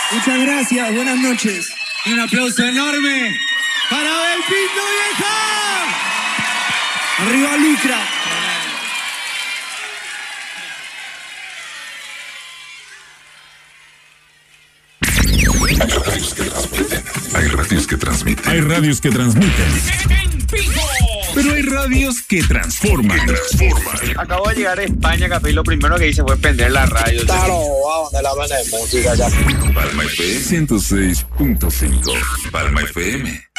Muchas gracias, buenas noches. Y un aplauso enorme para Abel Pinto, vieja. Arriba Lucra. Hay radios que transmiten. Hay radios que transmiten. Pero hay radios que transforman. Acabo de llegar a España, Capri, lo primero que hice fue prender la radio. Claro, a donde la ven de música ya. Palma FM 106.5. Palma FM